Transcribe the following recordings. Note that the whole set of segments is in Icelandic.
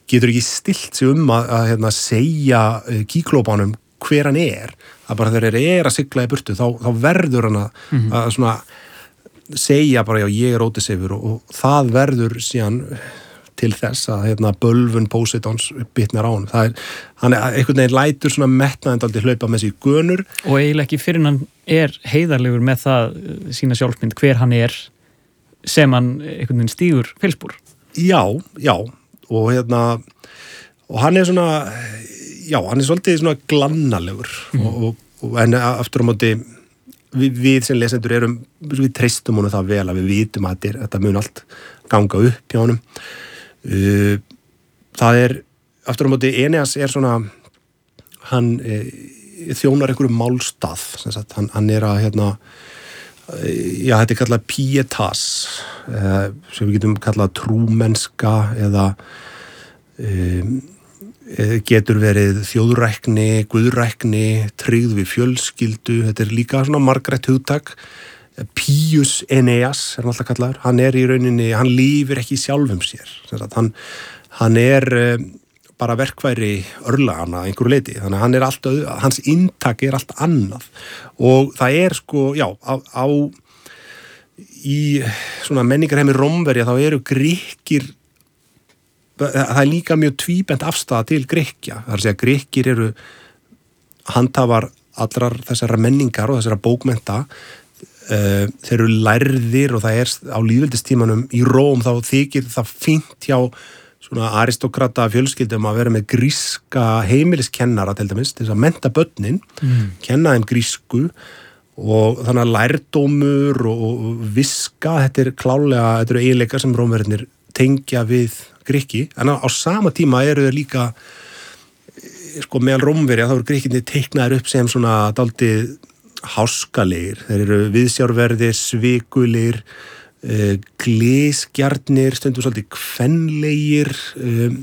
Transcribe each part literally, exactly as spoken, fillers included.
getur ekki stilt sig um að, að hérna, segja Kíklópanum hver hann er, að bara þegar þeir eru að sigla í burtu, þá, þá verður hann að, mm-hmm. að svona segja bara já, ég er Ódysseifur og, og það verður síðan til þess að hérna, bölvun Póseidons bitnar á hann. Það er, hann er einhvern veginn lætur svona metnaðindaldi hlaupa með sig gönur. Og eiginlega ekki fyrir hann er heiðarlegur með það sína sjálfsmynd hver hann er sem hann einhvern veginn stígur feilspor. Já, já, og hérna og hann er svona já, hann er svolítið svona glannalegur mm. og, og, og en aftur á móti við, við sem lesendur erum við treystum honum það vel að við vitum að þetta, er, þetta mun allt ganga upp hjá honum. Uh, það er aftur á móti Eneas er svona hann e, þjónar einhverju málstað sem sagt, hann, hann er að hérna já, þetta er kallað pietas uh, sem við getum kallað trúmennska eða um, getur verið þjóðrækni, guðrækni, tryggð við fjölskyldu, þetta er líka svona margrætt hugtak. Pius Eneas er hann alltaf kallaður, hann er í rauninni, hann lifir ekki sjálfum sér, hann, hann er bara verkværi örlagana einhverju leiti, þannig að hann er allt, hans inntak er allt annað og það er sko, já, á, á í svona menningarheimi Rómverja þá eru Grikkir það er líka mjög tvíbent afstaða til Grikkja, það er að segja Grikkir eru handhafar allrar þessara menningar og þessara bókmennta, uh, þeir eru lærðir og það er á lýðveldistímanum í Róm þá þykir það fínt hjá svona aristókrata fjölskyldum að vera með gríska heimiliskennara til dæmis, til þess að mennta börnin, mm. kenna þeim grísku og þannig að lærdómur og viska, þetta er klálega, þetta eru eiginleikar sem Rómverjarnir tengja við Grikki, en á, á sama tíma eru þeir líka sko meðal Rómverja, þá eru Grikkinni teiknaðir upp sem svona dálítið háskalegir, þeir eru viðsjárverðir, svikulegir, uh, glysgjarnir, stundum svolítið kvenlegir um,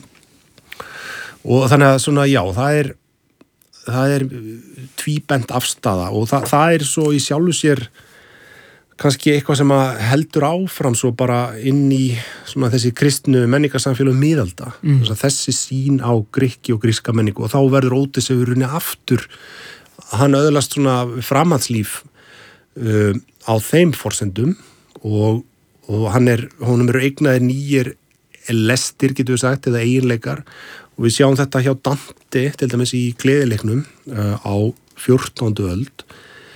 og þannig að svona já, það er það er tvíbent afstaða og það, það er svo í sjálfu sér kannski eitthvað sem að heldur áfram svo bara inn í svona þessi kristnu menningarsamfélög miðalda. Mm. Þessi sín á Grikki og gríska menningu og þá verður Ódysseifurinn aftur, hann öðlast svona framhaldslíf uh, á þeim forsendum og, og hann er, honum eru eignaðir nýjir lestir, getur við sagt, eða eiginleikar og við sjáum þetta hjá Dante, til dæmis í Gleðileiknum uh, á fjórtándu öld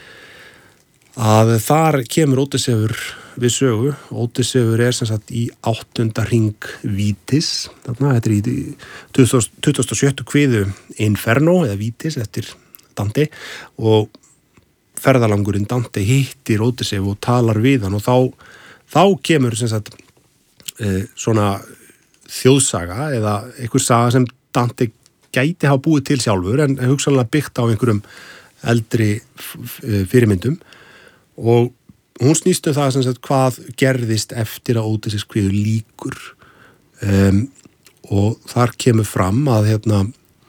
að þar kemur Ódysseifur við sögu. Ódysseifur er sem sagt í áttunda hring Vítis, þarna, þetta er í tuttugasta og sjötta kviðu Inferno eða Vítis eftir Dante og ferðalangurinn Dante hittir Ódysseif og talar við hann og þá, þá kemur sem sagt eh, svona þjóðsaga eða einhver saga sem Dante gæti hafa búið til sjálfur en hugsanlega byggt á einhverjum eldri fyrirmyndum og hún snýst um það sem sagt hvað gerðist eftir að Ódysseifs kviðu líkur um, og þar kemur fram að hérna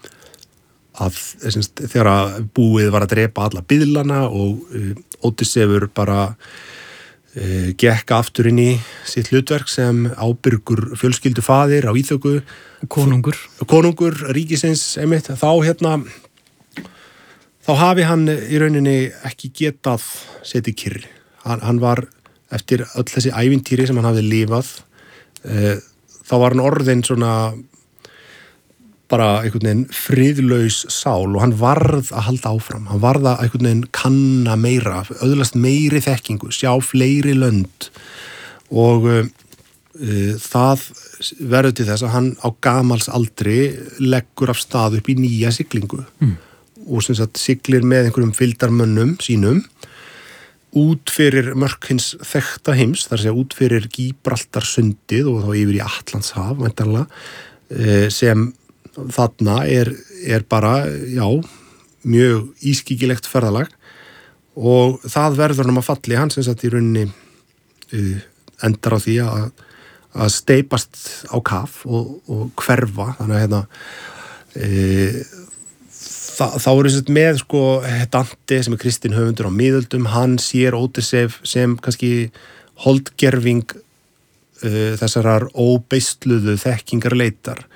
að semst, þegar búið var að drepa alla biðlana og uh, Ódysseifur bara uh, gekk aftur inn í sitt hlutverk sem ábyrgur fjölskyldufaðir á Íþöku konungur, konungur ríkisins einmitt, þá hérna þá hafi hann í rauninni ekki getað setið kyrr. Hann, hann var eftir öll þessi ævintýri sem hann hafði lifað, e, þá var hann orðinn svona bara einhvern veginn friðlaus sál og hann varð að halda áfram. Hann varð að einhvern veginn kanna meira, öðlast meiri þekkingu, sjá fleiri lönd og e, það verður til þess að hann á gamals aldri leggur af stað upp í nýja siglingu. Mm. Og sem sagt siglir með einhverjum fylgdarmönnum sínum út fyrir mörk hins þekkta heims, þar að segja út fyrir Gíbraltarsundið og þá yfir í Atlantshaf, væntanlega, sem þarna er, er bara, já, mjög ískygilegt ferðalag og það verður hann að falli, hann sem sagt í rauninni uh, endar á því að, að steipast á kaf og, og hverfa, þannig að hérna uh, Þa, þá er þess að með sko Dante sem er kristinn höfundur á miðöldum, hann sér Ódysseif sem kannski holdgerving uh, þessarar óbeistluðu þekkingarleitar